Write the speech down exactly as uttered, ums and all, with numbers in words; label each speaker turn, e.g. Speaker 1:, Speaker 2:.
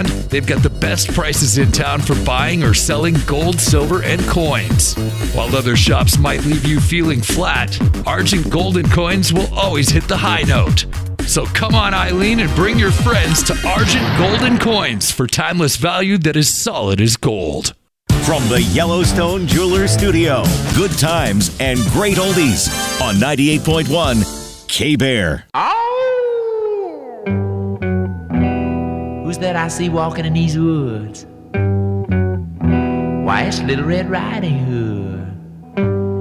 Speaker 1: And they've got the best prices in town for buying or selling gold, silver, and coins. While other shops might leave you feeling flat, Argent Gold and Coins will always hit the high note. So come on, Eileen, and bring your friends to Argent Gold and Coins for timeless value that is solid as gold.
Speaker 2: From the Yellowstone Jeweler Studio, good times and great oldies on ninety-eight point one K-Bear.
Speaker 3: Who's that I see walking in these woods? Why, it's Little Red Riding Hood.